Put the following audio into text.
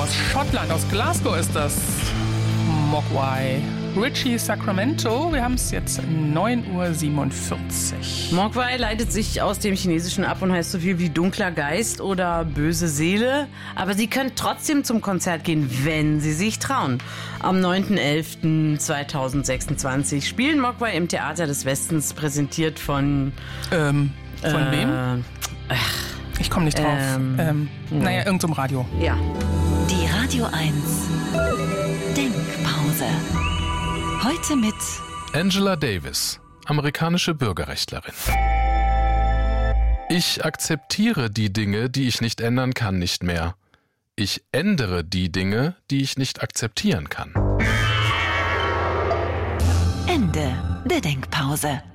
Aus Schottland, aus Glasgow ist das Mogwai. Richie Sacramento, wir haben es jetzt 9:47 Uhr. Mogwai leitet sich aus dem Chinesischen ab und heißt so viel wie dunkler Geist oder böse Seele. Aber Sie können trotzdem zum Konzert gehen, wenn Sie sich trauen. Am 9.11.2026 spielen Mogwai im Theater des Westens, präsentiert von... Von wem? Ich komme nicht drauf. Naja, irgendeinem Radio. Ja. Die Radio 1 Denkpause. Heute mit Angela Davis, amerikanische Bürgerrechtlerin. Ich akzeptiere die Dinge, die ich nicht ändern kann, nicht mehr. Ich ändere die Dinge, die ich nicht akzeptieren kann. Ende der Denkpause.